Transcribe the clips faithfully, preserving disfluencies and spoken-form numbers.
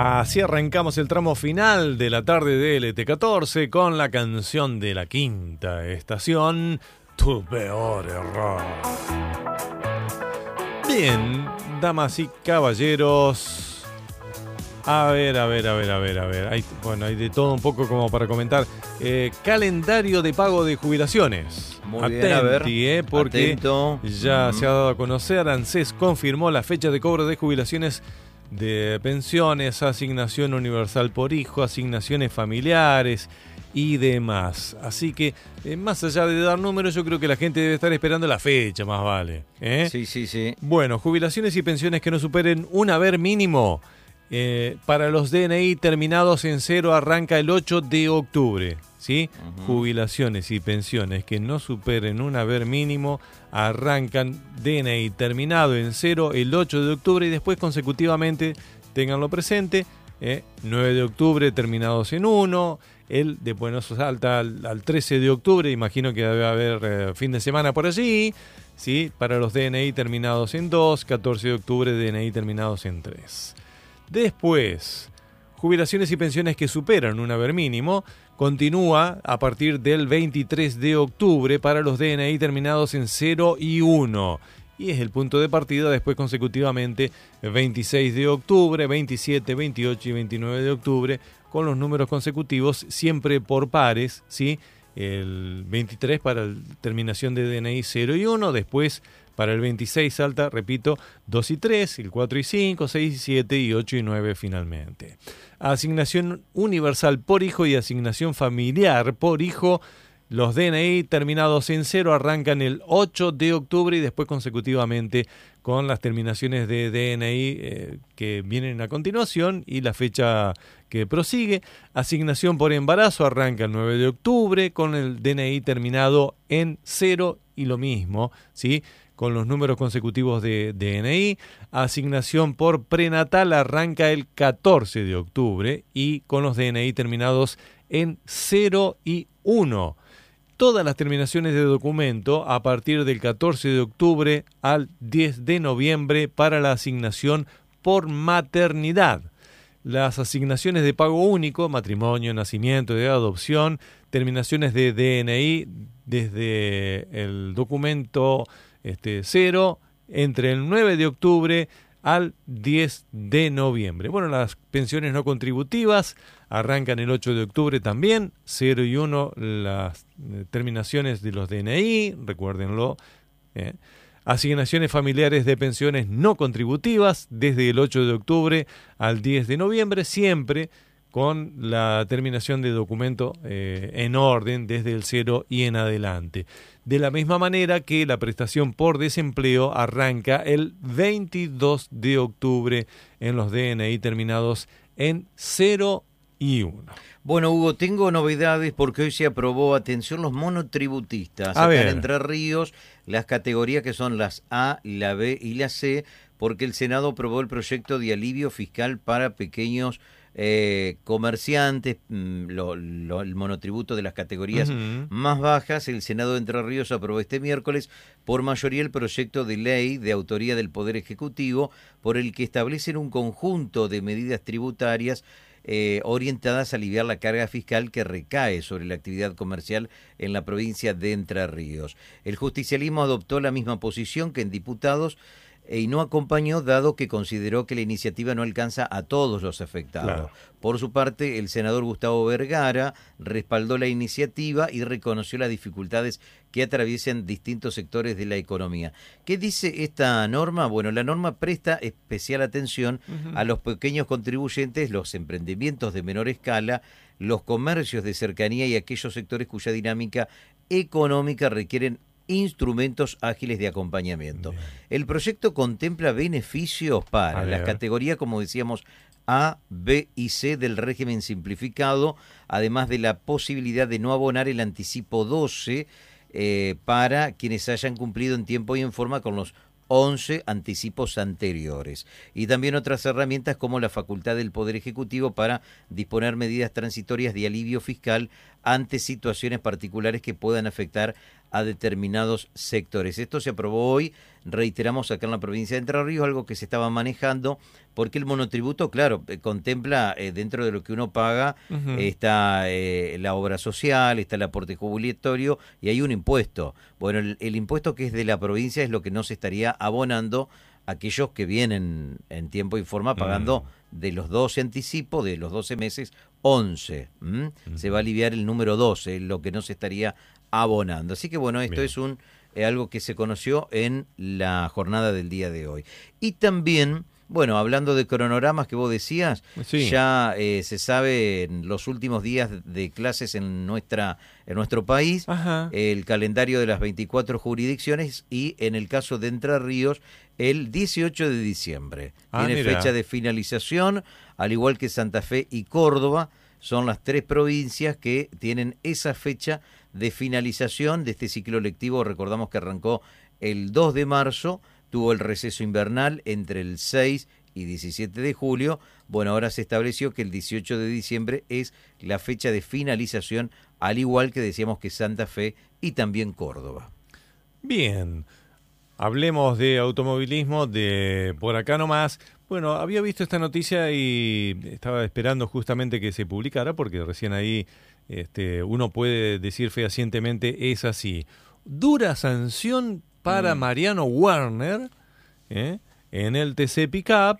Así arrancamos el tramo final de la tarde de L T catorce con la canción de la quinta estación, Tu peor error. Bien, damas y caballeros. A ver, a ver, a ver, a ver, a ver. Hay, bueno, hay de todo un poco como para comentar. Eh, calendario de pago de jubilaciones. Muy Atenti, bien, a ver. Eh, porque Atento. ya uh-huh. se ha dado a conocer. ANSES confirmó la fecha de cobro de jubilaciones de pensiones, asignación universal por hijo, asignaciones familiares y demás. Así que, eh, más allá de dar números, yo creo que la gente debe estar esperando la fecha, más vale. ¿eh? Sí, sí, sí. Bueno, jubilaciones y pensiones que no superen un haber mínimo. Eh, para los D N I terminados en cero arranca el ocho de octubre, ¿sí? Uh-huh. Jubilaciones y pensiones que no superen un haber mínimo arrancan D N I terminado en cero el ocho de octubre y después consecutivamente, ténganlo presente, eh, nueve de octubre terminados en uno, el después nos salta al, al trece de octubre, imagino que debe haber eh, fin de semana por allí, ¿sí? Para los D N I terminados en dos, catorce de octubre D N I terminados en tres. Después, jubilaciones y pensiones que superan un haber mínimo, continúa a partir del veintitrés de octubre para los D N I terminados en cero y uno. Y es el punto de partida después consecutivamente veintiséis de octubre, veintisiete, veintiocho y veintinueve de octubre, con los números consecutivos siempre por pares, ¿sí? El veintitrés para la terminación de D N I cero y uno, después para el veintiséis salta, repito, dos y tres, el cuatro y cinco, seis y siete y ocho y nueve finalmente. Asignación universal por hijo y asignación familiar por hijo. Los D N I terminados en cero arrancan el ocho de octubre y después consecutivamente con las terminaciones de D N I eh, que vienen a continuación y la fecha que prosigue. Asignación por embarazo arranca el nueve de octubre con el D N I terminado en cero y lo mismo, ¿sí? Con los números consecutivos de D N I. Asignación por prenatal arranca el catorce de octubre y con los D N I terminados en cero y uno. Todas las terminaciones de documento a partir del catorce de octubre al diez de noviembre para la asignación por maternidad. Las asignaciones de pago único, matrimonio, nacimiento, de adopción, terminaciones de D N I desde el documento este, cero entre el nueve de octubre al diez de noviembre. Bueno, las pensiones no contributivas arrancan el ocho de octubre también, cero y uno las terminaciones de los D N I, recuérdenlo. ¿eh? Asignaciones familiares de pensiones no contributivas desde el ocho de octubre al diez de noviembre, siempre con la terminación de documento eh, en orden desde el cero y en adelante. De la misma manera que la prestación por desempleo arranca el veintidós de octubre en los D N I terminados en cero y uno. Bueno, Hugo, tengo novedades porque hoy se aprobó, atención, los monotributistas. A Acá ver. en Entre Ríos, las categorías que son las A, la B y la C, porque el Senado aprobó el proyecto de alivio fiscal para pequeños eh, comerciantes, lo, lo, el monotributo de las categorías uh-huh. más bajas. El Senado de Entre Ríos aprobó este miércoles por mayoría el proyecto de ley de autoría del Poder Ejecutivo por el que establecen un conjunto de medidas tributarias Eh, orientadas a aliviar la carga fiscal que recae sobre la actividad comercial en la provincia de Entre Ríos. El justicialismo adoptó la misma posición que en diputados y no acompañó, dado que consideró que la iniciativa no alcanza a todos los afectados. Claro. Por su parte, el senador Gustavo Vergara respaldó la iniciativa y reconoció las dificultades que atraviesan distintos sectores de la economía. ¿Qué dice esta norma? Bueno, la norma presta especial atención uh-huh. a los pequeños contribuyentes, los emprendimientos de menor escala, los comercios de cercanía y aquellos sectores cuya dinámica económica requieren instrumentos ágiles de acompañamiento. Bien. El proyecto contempla beneficios para las categorías, como decíamos, A, B y C del régimen simplificado, además de la posibilidad de no abonar el anticipo doce eh, para quienes hayan cumplido en tiempo y en forma con los once anticipos anteriores. Y también otras herramientas como la facultad del Poder Ejecutivo para disponer medidas transitorias de alivio fiscal ante situaciones particulares que puedan afectar a determinados sectores. Esto se aprobó hoy, reiteramos, acá en la provincia de Entre Ríos, algo que se estaba manejando, porque el monotributo, claro, eh, contempla eh, dentro de lo que uno paga, uh-huh. eh, está eh, la obra social, está el aporte jubilatorio y hay un impuesto. Bueno, el, el impuesto que es de la provincia es lo que no se estaría abonando a aquellos que vienen en tiempo y forma pagando uh-huh. de los doce anticipo, de los doce meses, once. ¿Mm? Uh-huh. Se va a aliviar el número doce, lo que no se estaría abonando. Así que bueno, esto Bien. es un eh, algo que se conoció en la jornada del día de hoy. Y también, bueno, hablando de cronogramas que vos decías, sí. ya eh, se sabe en los últimos días de clases en nuestra en nuestro país, Ajá. el calendario de las veinticuatro jurisdicciones y en el caso de Entre Ríos, el dieciocho de diciembre. Ah, Tiene mira. fecha de finalización, al igual que Santa Fe y Córdoba. Son las tres provincias que tienen esa fecha de finalización de este ciclo lectivo. Recordamos que arrancó el dos de marzo, tuvo el receso invernal entre el seis y diecisiete de julio. Bueno, ahora se estableció que el dieciocho de diciembre es la fecha de finalización, al igual que decíamos que Santa Fe y también Córdoba. Bien, hablemos de automovilismo, de por acá nomás. Bueno, había visto esta noticia y estaba esperando justamente que se publicara, porque recién ahí este, uno puede decir fehacientemente es así. Dura sanción para mm. Mariano Werner, ¿eh? En el T C Pickup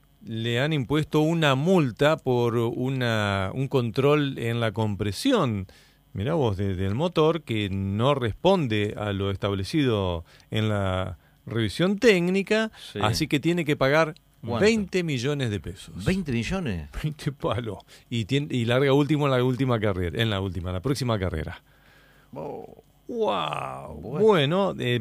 le han impuesto una multa por una un control en la compresión, mirá vos, de, del motor, que no responde a lo establecido en la revisión técnica, sí. así que tiene que pagar ¿Cuánto? veinte millones de pesos. ¿veinte millones? veinte palos. Y, tiene, y larga último en la última carrera, en la última, en la próxima carrera. Oh. ¡Wow! Bueno, bueno eh,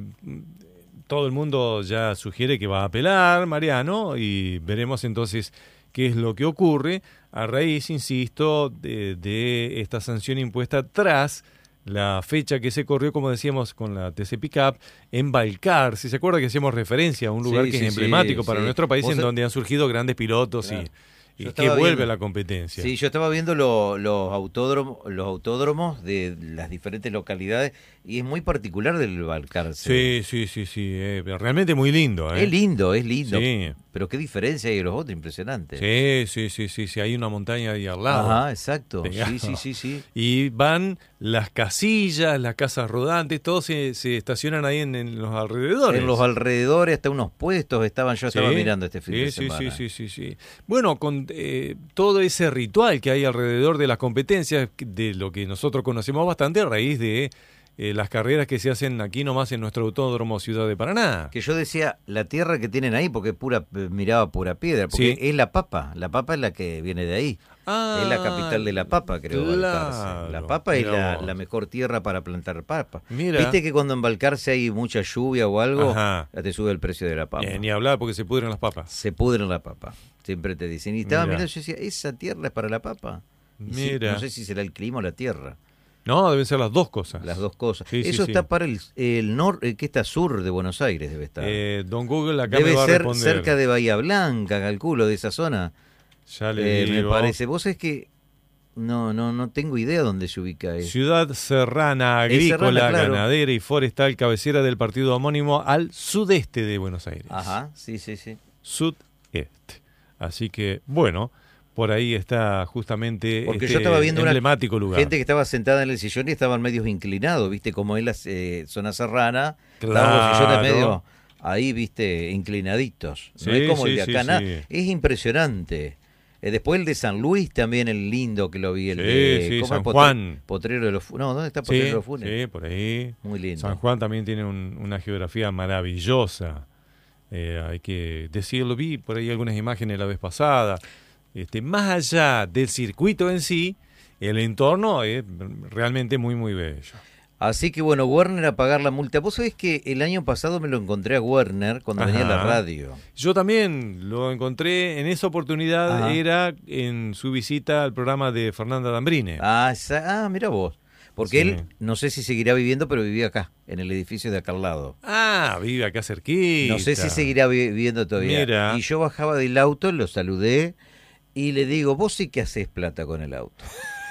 todo el mundo ya sugiere que va a apelar, Mariano, y veremos entonces qué es lo que ocurre a raíz, insisto, de, de esta sanción impuesta tras la fecha que se corrió, como decíamos, con la T C Pickup en Balcar. Si se acuerda que hacíamos referencia a un lugar sí, que sí, es emblemático sí, para sí. nuestro país, en donde han surgido grandes pilotos claro. y... Y que vuelve viendo, a la competencia. Sí, yo estaba viendo lo, los autódromos, los autódromos de las diferentes localidades y es muy particular del Balcarce. Sí, sí, sí, sí, eh, realmente muy lindo. ¿eh? Es lindo, es lindo. Sí. Pero qué diferencia hay de los otros, impresionante. Sí, sí, sí, sí, sí, hay una montaña ahí al lado. Ajá, exacto. Sí, sí, sí, sí. Y van las casillas, las casas rodantes, todos se, se estacionan ahí en, en los alrededores. En los alrededores, hasta unos puestos estaban, yo estaba sí, mirando este fin sí, de sí, semana. Sí, sí, sí, sí. Bueno, con eh, todo ese ritual que hay alrededor de las competencias, de lo que nosotros conocemos bastante a raíz de eh, las carreras que se hacen aquí nomás en nuestro autódromo Ciudad de Paraná. Que yo decía, la tierra que tienen ahí, porque pura miraba pura piedra, porque sí. es la papa, la papa es la que viene de ahí. Ah, es la capital de la papa, creo, claro, Balcarce. La papa es la, la mejor tierra para plantar papa. Mira. Viste que cuando en Balcarce hay mucha lluvia o algo, Ajá. ya te sube el precio de la papa. Eh, ni hablar porque se pudren las papas. Se pudren la papa, siempre te dicen. Y estaba mirando, yo decía, ¿esa tierra es para la papa? Mira. Sí, no sé si será el clima o la tierra. No, deben ser las dos cosas. Las dos cosas. Sí, Eso sí, está sí. para el, el norte, que está sur de Buenos Aires, debe estar. Eh, don Google acá debe me va ser a responder. cerca de Bahía Blanca, calculo, de esa zona. Ya le eh, digo. Me parece. Vos es que no, no, no tengo idea dónde se ubica eso. Ciudad Serrana, agrícola, Serrana, claro. ganadera y forestal, cabecera del partido homónimo al sudeste de Buenos Aires. Ajá, sí, sí, sí. Sudeste. Así que, bueno, por ahí está justamente Porque este yo estaba viendo emblemático una lugar. Gente que estaba sentada en el sillón y estaban medios inclinados, viste, como en la eh, zona serrana, claro. estaban los sillones medio ahí, viste, inclinaditos. Sí, no es como sí, el de acá, sí, nada. sí. Es impresionante. Eh, después el de San Luis también, el lindo que lo vi. El sí, de sí, ¿cómo San es? Potre, Juan. Potrero de los Funes. No, ¿dónde está Potrero sí, de los Funes? Sí, por ahí. Muy lindo. San Juan también tiene un, una geografía maravillosa. Eh, hay que decirlo, vi por ahí algunas imágenes la vez pasada. Este, más allá del circuito en sí, el entorno es realmente muy, muy bello. Así que bueno, Werner a pagar la multa. Vos sabés que el año pasado me lo encontré a Werner cuando Ajá. venía a la radio. Yo también lo encontré en esa oportunidad, Ajá. era en su visita al programa de Fernanda Dambrine. Ah, ah mira vos. Porque sí. él, no sé si seguirá viviendo, pero vivía acá, en el edificio de acá al lado. Ah, vive acá cerquita. No sé si seguirá viviendo todavía. Mira. Y yo bajaba del auto, lo saludé y le digo, vos sí que hacés plata con el auto.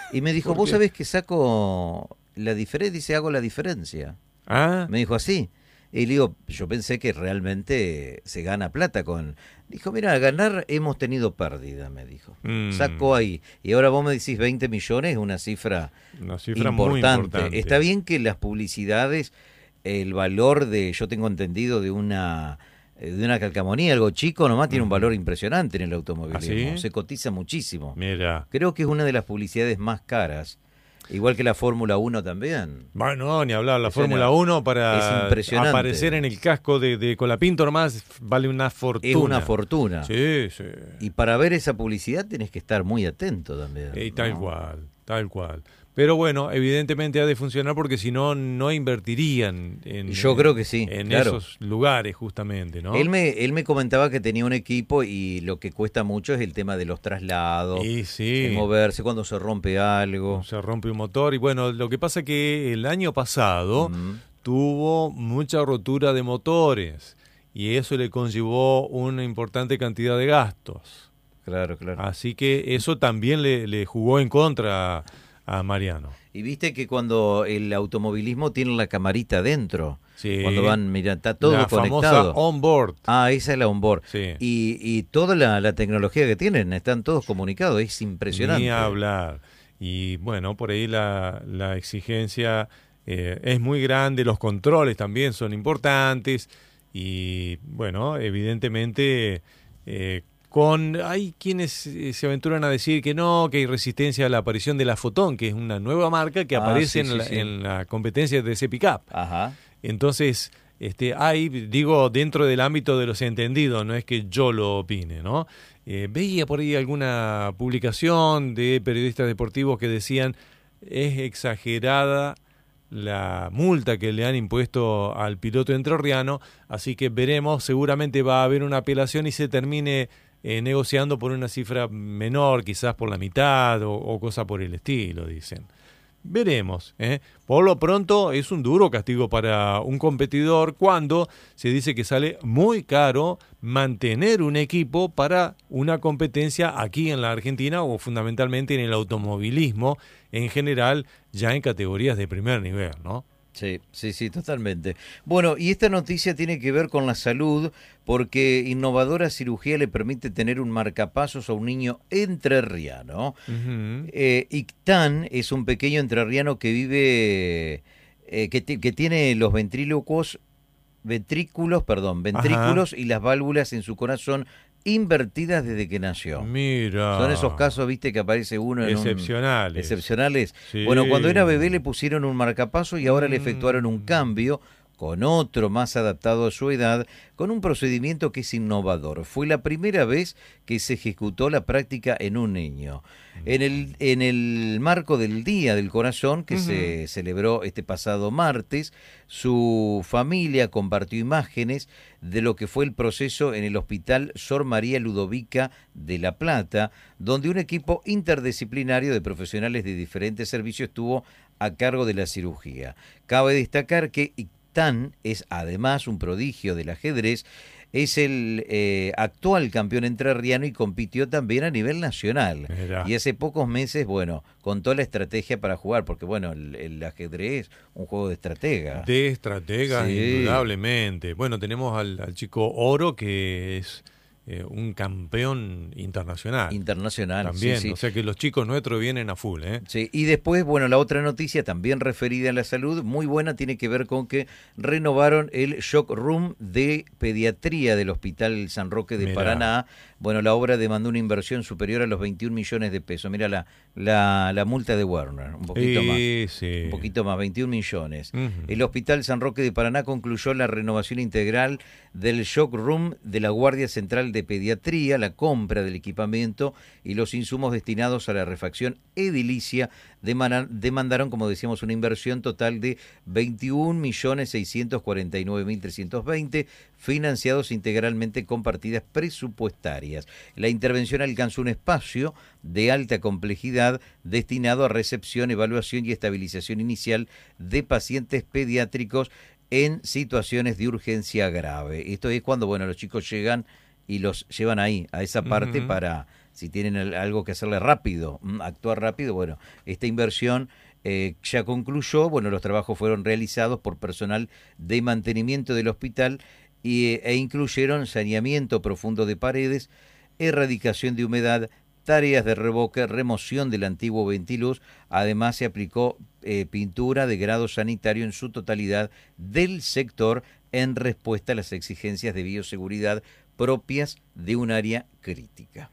Y me dijo, vos sabés que saco la diferencia, dice, hago la diferencia. Ah. Me dijo así. Y le digo, yo pensé que realmente se gana plata con... Dijo, mira, ganar hemos tenido pérdida, me dijo. Mm. Sacó ahí. Y ahora vos me decís veinte millones, una cifra, una cifra importante. Muy importante. Está bien que las publicidades, el valor de, yo tengo entendido, de una de una calcamonía, algo chico, nomás tiene un valor impresionante en el automovilismo. ¿Ah, sí? Se cotiza muchísimo. Mira. Creo que es una de las publicidades más caras. Igual que la Fórmula uno también. Bueno, ni hablar, la Fórmula uno para aparecer en el casco de, de Colapinto nomás vale una fortuna. Es una fortuna. Sí, sí. Y para ver esa publicidad tenés que estar muy atento también. Y tal ¿no? cual, tal cual. Pero bueno, evidentemente ha de funcionar porque si no, no invertirían en, Yo creo que sí, en claro. esos lugares justamente, ¿no? Él me, él me comentaba que tenía un equipo y lo que cuesta mucho es el tema de los traslados, y sí. el moverse, cuando se rompe algo. Se rompe un motor y bueno, lo que pasa es que el año pasado uh-huh. tuvo mucha rotura de motores y eso le conllevó una importante cantidad de gastos. Claro, claro. Así que eso también le, le jugó en contra a Mariano. Y viste que cuando el automovilismo tiene la camarita dentro, sí. cuando van, mira, está todo la conectado. Famosa onboard. Ah, esa es la onboard. Sí. Y, y toda la, la tecnología que tienen, están todos comunicados, es impresionante. Ni hablar. Y bueno, por ahí la, la exigencia eh, es muy grande, los controles también son importantes y bueno, evidentemente... Eh, Con hay quienes eh, se aventuran a decir que no, que hay resistencia a la aparición de la Fotón, que es una nueva marca que ah, aparece sí, en, sí, la, sí. en la competencia de ese pick-up. Ajá. Entonces, este, hay, digo, dentro del ámbito de los entendidos, no es que yo lo opine, ¿no? Eh, veía por ahí alguna publicación de periodistas deportivos que decían es exagerada la multa que le han impuesto al piloto entrerriano, así que veremos, seguramente va a haber una apelación y se termine Eh, negociando por una cifra menor, quizás por la mitad o, o cosa por el estilo, dicen. Veremos. ¿eh? Por lo pronto es un duro castigo para un competidor cuando se dice que sale muy caro mantener un equipo para una competencia aquí en la Argentina o fundamentalmente en el automovilismo en general, ya en categorías de primer nivel, ¿no? Sí, sí, sí, totalmente. Bueno, y esta noticia tiene que ver con la salud, porque innovadora cirugía le permite tener un marcapasos a un niño entrerriano. Uh-huh. Eh, Ictán es un pequeño entrerriano que vive, eh, que, t- que tiene los ventrílocos, ventrículos, perdón, ventrículos Ajá. y las válvulas en su corazón invertidas desde que nació. Mira. Son esos casos, viste, que aparece uno en excepcionales. Un, excepcionales. Sí. Bueno, cuando era bebé le pusieron un marcapaso y ahora mm. le efectuaron un cambio con otro más adaptado a su edad, con un procedimiento que es innovador. Fue la primera vez que se ejecutó la práctica en un niño. En el, en el marco del Día del Corazón, que uh-huh. se celebró este pasado martes, su familia compartió imágenes de lo que fue el proceso en el Hospital Sor María Ludovica de La Plata, donde un equipo interdisciplinario de profesionales de diferentes servicios estuvo a cargo de la cirugía. Cabe destacar que Ictán es además un prodigio del ajedrez, es el eh, actual campeón entrerriano y compitió también a nivel nacional. Mira. Y hace pocos meses, bueno, contó la estrategia para jugar, porque bueno, el, el ajedrez es un juego de estratega. De estratega, sí. Indudablemente. Bueno, tenemos al, al chico Oro, que es... Eh, un campeón internacional. Internacional, también, sí, sí. O sea que los chicos nuestros vienen a full, ¿eh? Sí, y después, bueno, la otra noticia también referida a la salud, muy buena, tiene que ver con que renovaron el Shock Room de pediatría del Hospital San Roque de Mirá. Paraná. Bueno, la obra demandó una inversión superior a los veintiún millones de pesos. Mira la, la, la multa de Werner, un poquito sí, más. Sí. Un poquito más, veintiún millones. Uh-huh. El Hospital San Roque de Paraná concluyó la renovación integral del Shock Room de la Guardia Central de Pediatría, la compra del equipamiento y los insumos destinados a la refacción edilicia demandaron, como decíamos, una inversión total de veintiún millones seiscientos cuarenta y nueve mil trescientos veinte, financiados integralmente con partidas presupuestarias. La intervención alcanzó un espacio de alta complejidad destinado a recepción, evaluación y estabilización inicial de pacientes pediátricos en situaciones de urgencia grave. Esto es cuando, bueno, los chicos llegan y los llevan ahí, a esa parte, uh-huh. para, si tienen algo que hacerle rápido, actuar rápido. Bueno, esta inversión eh, ya concluyó. Bueno, los trabajos fueron realizados por personal de mantenimiento del hospital y, e incluyeron saneamiento profundo de paredes, erradicación de humedad, tareas de revoque, remoción del antiguo ventiluz. Además se aplicó eh, pintura de grado sanitario en su totalidad del sector en respuesta a las exigencias de bioseguridad propias de un área crítica.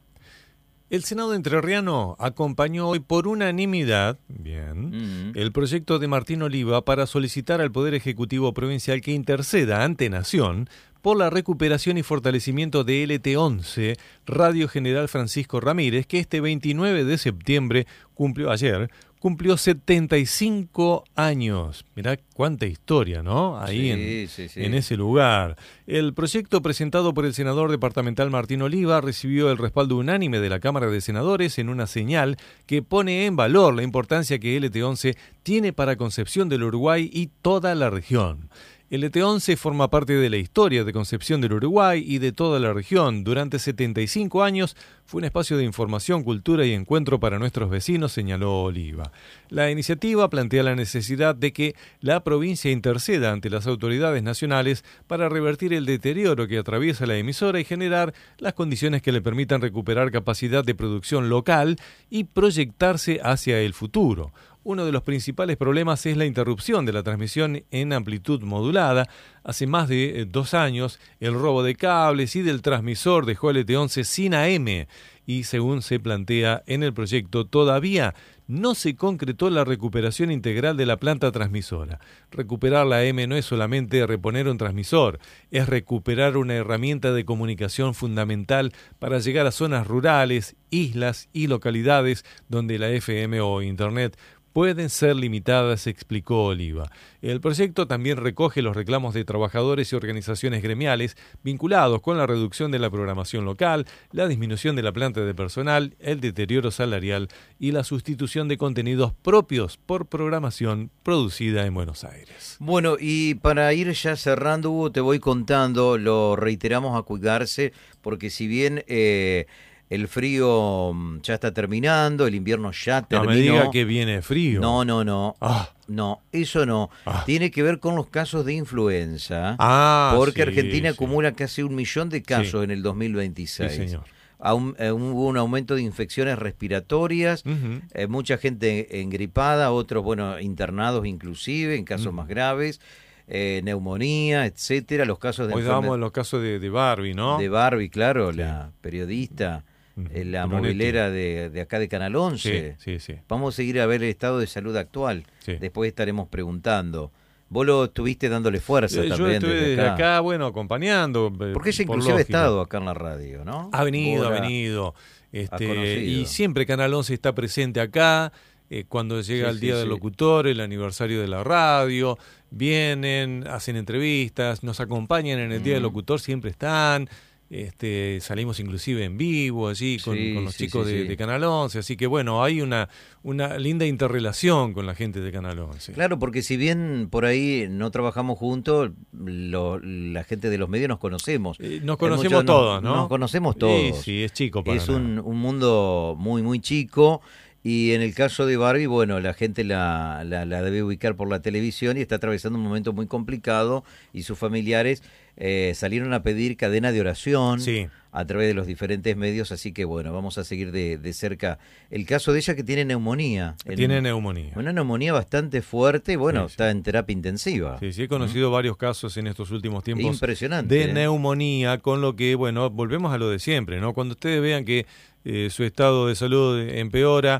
El Senado entrerriano acompañó hoy por unanimidad, bien, uh-huh. el proyecto de Martín Oliva para solicitar al Poder Ejecutivo Provincial que interceda ante Nación por la recuperación y fortalecimiento de L T once, Radio General Francisco Ramírez, que este veintinueve de septiembre cumplió ayer, cumplió setenta y cinco años. Mirá cuánta historia, ¿no? Ahí sí, en, sí, sí. en ese lugar. El proyecto presentado por el senador departamental Martín Oliva recibió el respaldo unánime de la Cámara de Senadores en una señal que pone en valor la importancia que L T once tiene para Concepción del Uruguay y toda la región. L T once forma parte de la historia de Concepción del Uruguay y de toda la región. Durante setenta y cinco años fue un espacio de información, cultura y encuentro para nuestros vecinos, señaló Oliva. La iniciativa plantea la necesidad de que la provincia interceda ante las autoridades nacionales para revertir el deterioro que atraviesa la emisora y generar las condiciones que le permitan recuperar capacidad de producción local y proyectarse hacia el futuro. Uno de los principales problemas es la interrupción de la transmisión en amplitud modulada. Hace más de eh, dos años, el robo de cables y del transmisor dejó L T once sin A M y, según se plantea en el proyecto, todavía no se concretó la recuperación integral de la planta transmisora. Recuperar la A M no es solamente reponer un transmisor, es recuperar una herramienta de comunicación fundamental para llegar a zonas rurales, islas y localidades donde la F M o Internet pueden ser limitadas, explicó Oliva. El proyecto también recoge los reclamos de trabajadores y organizaciones gremiales vinculados con la reducción de la programación local, la disminución de la planta de personal, el deterioro salarial y la sustitución de contenidos propios por programación producida en Buenos Aires. Bueno, y para ir ya cerrando, Hugo, te voy contando, lo reiteramos a cuidarse, porque si bien Eh, el frío ya está terminando, el invierno ya terminó. No me diga que viene frío. No, no, no. Ah. No, eso no. Ah. Tiene que ver con los casos de influenza. Ah, porque sí, Argentina sí. acumula casi un millón de casos sí. en el dos mil veintiséis. Sí, señor. Aún, eh, hubo un aumento de infecciones respiratorias, Uh-huh. eh, mucha gente engripada, otros, bueno, internados inclusive, en casos uh-huh. más graves. Eh, neumonía, etcétera, los casos de Hoy enfermedad. damos los casos de, de Barbie, ¿no? De Barbie, claro, sí. la periodista, uh-huh. eh, la Brunetti. movilera de, de acá de Canal once. Sí, sí, sí. Vamos a seguir a ver el estado de salud actual. Sí. Después estaremos preguntando. Vos lo estuviste dándole fuerza Yo también estuve desde desde acá. acá, bueno, acompañando. Porque ella por inclusive ha lógica. estado acá en la radio, ¿no? Ha venido, Vos ha la- venido. has Este, conocido. y siempre Canal once está presente acá. Eh, cuando llega Sí, el sí, Día sí. del Locutor, el aniversario de la radio, vienen, hacen entrevistas, nos acompañan en el Día del Mm. Locutor, siempre están. Este, salimos inclusive en vivo allí con, Sí, con los sí, chicos sí, de, sí. de Canal once, así que bueno, hay una, una linda interrelación con la gente de Canal once. Claro, porque si bien por ahí no trabajamos juntos, lo- la gente de los medios nos conocemos. Eh, nos Hay conocemos muchos- todos, ¿no? Nos conocemos Sí, todos. sí, es chico para Es nada. un, un mundo muy, muy chico. Y en el caso de Barbie, bueno, la gente la, la, la debe ubicar por la televisión y está atravesando un momento muy complicado y sus familiares eh, salieron a pedir cadena de oración Sí. a través de los diferentes medios, así que bueno, vamos a seguir de, de cerca el caso de ella que tiene neumonía. En- Tiene neumonía. Una neumonía bastante fuerte, bueno, Sí, sí. está en terapia intensiva. Sí, sí, he conocido varios casos en estos últimos tiempos Impresionante. de ¿eh? neumonía, con lo que, bueno, volvemos a lo de siempre, ¿no? Cuando ustedes vean que eh, su estado de salud empeora,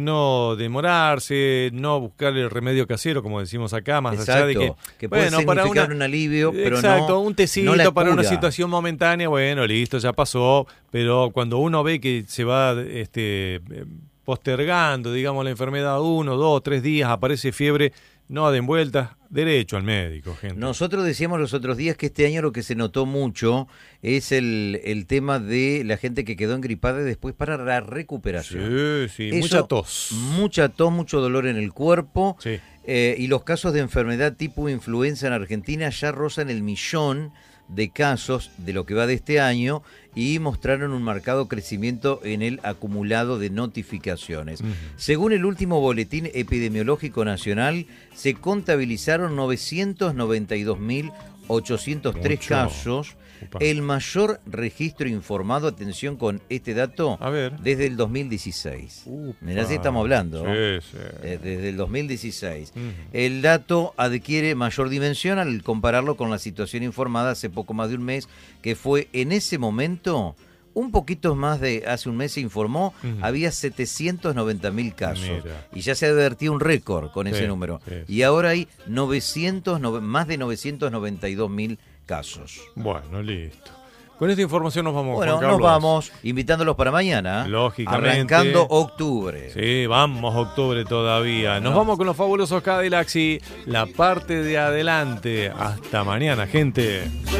no demorarse, no buscar el remedio casero, como decimos acá, más Exacto, allá de que, que puede bueno, para significar una- un alivio, pero exacto, no un tecito no la para una cura. situación momentánea, bueno, listo, ya pasó, pero cuando uno ve que se va este eh, postergando, digamos, la enfermedad uno, dos, tres días, aparece fiebre, no den vueltas, derecho al médico, gente. Nosotros decíamos los otros días que este año lo que se notó mucho es el, el tema de la gente que quedó engripada y después para la recuperación. Sí, sí, Eso, mucha tos. Mucha tos, mucho dolor en el cuerpo. Sí. Eh, y los casos de enfermedad tipo influenza en Argentina ya rozan el millón de casos de lo que va de este año y mostraron un marcado crecimiento en el acumulado de notificaciones. Uh-huh. Según el último boletín epidemiológico nacional, se contabilizaron novecientos noventa y dos mil ochocientos tres Mucho. casos, Upa. el mayor registro informado, atención con este dato, A ver. desde el dos mil dieciséis. Upa. Mirá si estamos hablando. Sí, sí. Desde el dos mil dieciséis. Uh-huh. El dato adquiere mayor dimensión al compararlo con la situación informada hace poco más de un mes, que fue en ese momento... Un poquito más de hace un mes se informó, uh-huh. había setecientos noventa mil casos. Mira. Y ya se advertió un récord con sí, ese número. Sí, sí. Y ahora hay novecientos, más de novecientos noventa y dos mil casos. Bueno, listo. Con esta información nos vamos, Bueno, Juan Carlos. nos vamos, invitándolos para mañana. Lógicamente. Arrancando octubre. Sí, vamos octubre todavía. Nos no. vamos con los fabulosos Cadillacs y la parte de adelante. Hasta mañana, gente.